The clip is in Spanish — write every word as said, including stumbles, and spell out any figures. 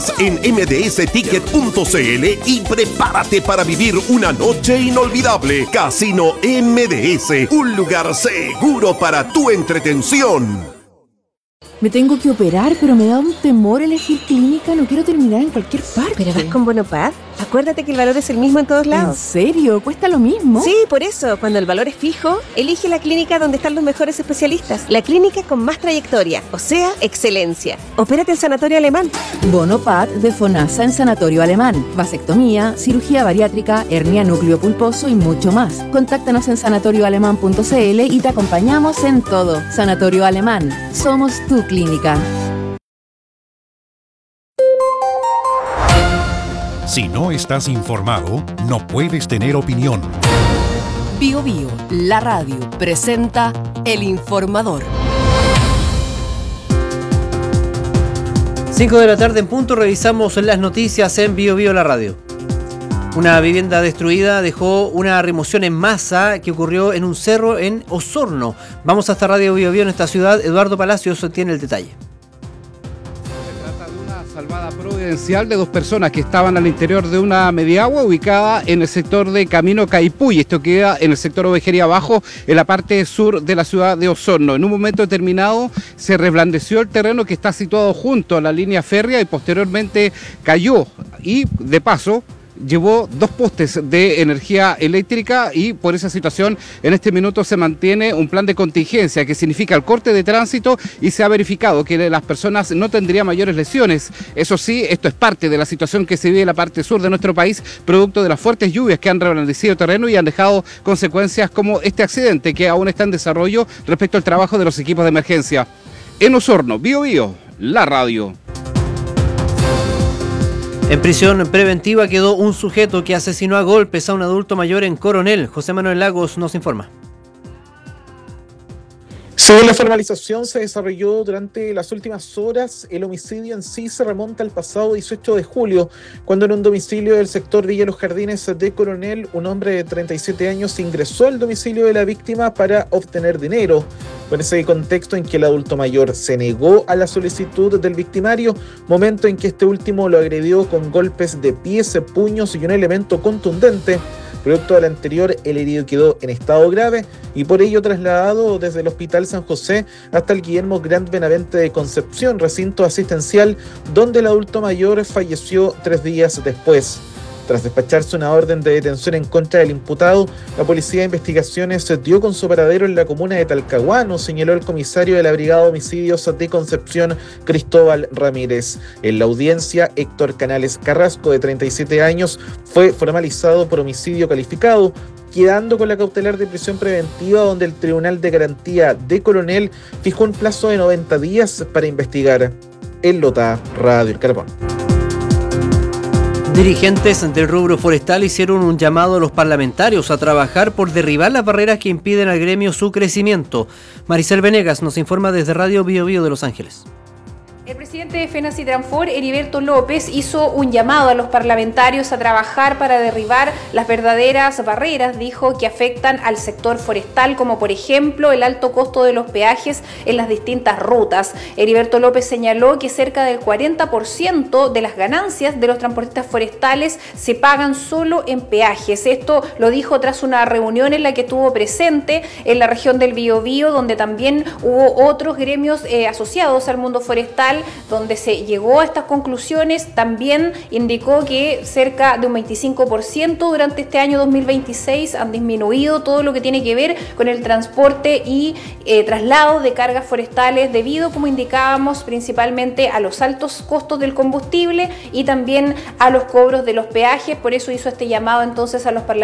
en eme de ese ticket punto ce ele y prepárate para vivir una noche inolvidable. Casino eme de ese, un lugar seguro para tu entretención. Me tengo que operar, pero me da un temor elegir clínica. No quiero terminar en cualquier parte. ¿Pero vas con Bonopad? Acuérdate que el valor es el mismo en todos lados. ¿En serio? ¿Cuesta lo mismo? Sí, por eso. Cuando el valor es fijo, elige la clínica donde están los mejores especialistas. La clínica con más trayectoria, o sea, excelencia. Opérate en Sanatorio Alemán. Bonopad de FONASA en Sanatorio Alemán. Vasectomía, cirugía bariátrica, hernia núcleo pulposo y mucho más. Contáctanos en sanatorio alemán punto ce ele y te acompañamos en todo. Sanatorio Alemán. Somos tu clínica. Si no estás informado, no puedes tener opinión. Bio Bio, la radio, presenta El Informador. cinco de la tarde en punto, revisamos las noticias en Bio Bio, la radio. Una vivienda destruida dejó una remoción en masa que ocurrió en un cerro en Osorno. Vamos hasta Radio Bio Bio en esta ciudad. Eduardo Palacios tiene el detalle. Salvada providencial de dos personas que estaban al interior de una mediagua ubicada en el sector de Camino Caipuy. Esto queda en el sector Ovejería Abajo, en la parte sur de la ciudad de Osorno. En un momento determinado se reblandeció el terreno que está situado junto a la línea férrea y posteriormente cayó y de paso llevó dos postes de energía eléctrica y por esa situación en este minuto se mantiene un plan de contingencia que significa el corte de tránsito y se ha verificado que las personas no tendrían mayores lesiones. Eso sí, esto es parte de la situación que se vive en la parte sur de nuestro país, producto de las fuertes lluvias que han reblandecido terreno y han dejado consecuencias como este accidente que aún está en desarrollo respecto al trabajo de los equipos de emergencia. En Osorno, Bio Bio, la radio. En prisión preventiva quedó un sujeto que asesinó a golpes a un adulto mayor en Coronel. José Manuel Lagos nos informa. Según la formalización se desarrolló durante las últimas horas, el homicidio en sí se remonta al pasado dieciocho de julio, cuando en un domicilio del sector Villa Los Jardines de Coronel, un hombre de treinta y siete años ingresó al domicilio de la víctima para obtener dinero. Con ese contexto en que el adulto mayor se negó a la solicitud del victimario, momento en que este último lo agredió con golpes de pies, puños y un elemento contundente. Producto del anterior, el herido quedó en estado grave y por ello trasladado desde el Hospital San José hasta el Guillermo Grant Benavente de Concepción, recinto asistencial, donde el adulto mayor falleció tres días después. Tras despacharse una orden de detención en contra del imputado, la Policía de Investigaciones dio con su paradero en la comuna de Talcahuano, señaló el comisario de la Brigada de Homicidios de Concepción, Cristóbal Ramírez. En la audiencia, Héctor Canales Carrasco, de treinta y siete años, fue formalizado por homicidio calificado, quedando con la cautelar de prisión preventiva, donde el Tribunal de Garantía de Coronel fijó un plazo de noventa días para investigar. En Lota, Radio El Carbón. Dirigentes del rubro forestal hicieron un llamado a los parlamentarios a trabajar por derribar las barreras que impiden al gremio su crecimiento. Maricel Venegas nos informa desde Radio Bio Bio de Los Ángeles. El presidente de FENACITRANFOR, Heriberto López, hizo un llamado a los parlamentarios a trabajar para derribar las verdaderas barreras, dijo, que afectan al sector forestal, como por ejemplo el alto costo de los peajes en las distintas rutas. Heriberto López señaló que cerca del cuarenta por ciento de las ganancias de los transportistas forestales se pagan solo en peajes. Esto lo dijo tras una reunión en la que estuvo presente en la región del Biobío, donde también hubo otros gremios eh, asociados al mundo forestal, donde se llegó a estas conclusiones. También indicó que cerca de un veinticinco por ciento durante este año dos mil veintiséis han disminuido todo lo que tiene que ver con el transporte y eh, traslado de cargas forestales debido, como indicábamos, principalmente a los altos costos del combustible y también a los cobros de los peajes. Por eso hizo este llamado entonces a los parlamentarios